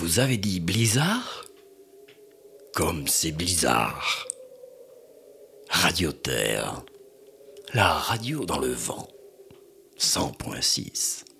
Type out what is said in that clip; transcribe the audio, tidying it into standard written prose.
vous avez dit blizzard? Comme c'est bizarre. Radio Terre, la radio dans le vent, 100.6.